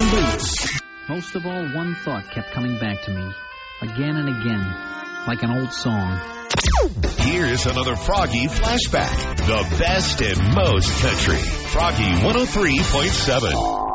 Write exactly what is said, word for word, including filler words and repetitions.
blues. Most of all, one thought kept coming back to me, again and again, like an old song. Here's another Froggy flashback. The best and most country. Froggy one oh three point seven.